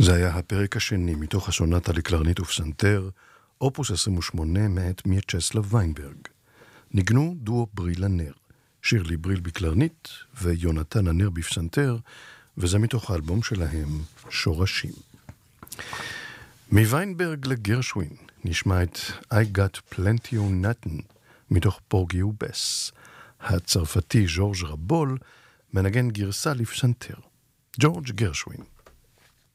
זה היה הפרק השני מתוך הסונטה לקלרנית ופסנתר, אופוס 28 מאת מיאצ'סלב ויינברג. ניגנו דואו בריל הנר, שירלי בריל בקלרנית ויונתן הנר בפסנתר, וזה מתוך האלבום שלהם שורשים. מוויינברג לגרשווין נשמע את I Got Plenty of Nothing מתוך פורגי ובס. הצרפתי ז'ורג' רבול מנגן גרסה לפסנתר. ג'ורג' גרשווין.